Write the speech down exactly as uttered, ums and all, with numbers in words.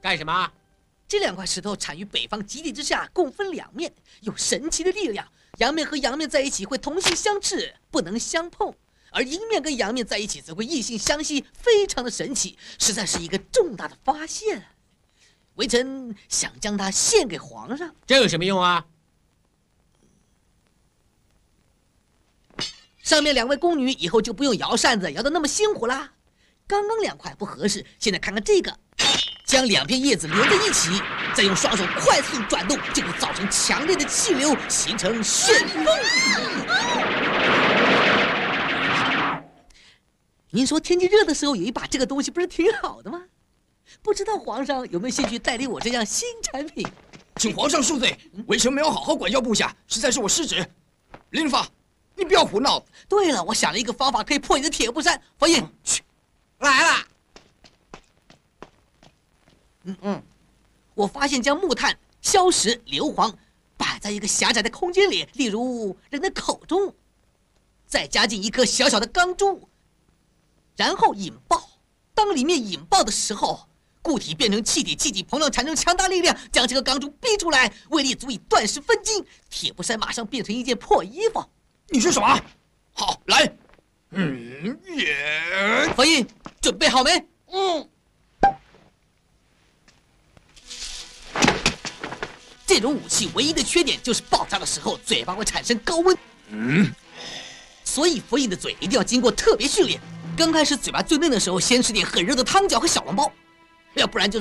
干什么？ 这两块石头产于北方极地之下，共分两面，有神奇的力量。阳面和阳面在一起会同性相斥，不能相碰；而阴面跟阳面在一起则会异性相吸，非常的神奇，实在是一个重大的发现。微臣想将它献给皇上。 这有什么用啊？ 上面两位宫女以后就不用摇扇子摇得那么辛苦啦。刚刚两块不合适，现在看看这个。将两片叶子连在一起，再用双手快速转动，就会造成强烈的气流，形成旋风。您说天气热的时候有一把这个东西不是挺好的吗？不知道皇上有没有兴趣代理我这样新产品？ 请皇上恕罪，微臣没有好好管教部下，实在是我失职。林发，你不要胡闹。 对了，我想了一个方法可以破你的铁布衫。佛印，去， 来了。 嗯嗯，我发现将木炭、硝石、硫磺摆在一个狭窄的空间里，例如人的口中，再加进一颗小小的钢珠，然后引爆。当里面引爆的时候，固体变成气体，气体膨胀产生强大力量，将这个钢珠逼出来，威力足以断石分金。铁布衫马上变成一件破衣服。 你说什么？好，来。嗯，也。 佛印，准备好没？ 嗯。 这种武器唯一的缺点就是爆炸的时候嘴巴会产生高温， 嗯， 所以佛印的嘴一定要经过特别训练。刚开始嘴巴最嫩的时候，先吃点很热的汤饺和小笼包，要不然就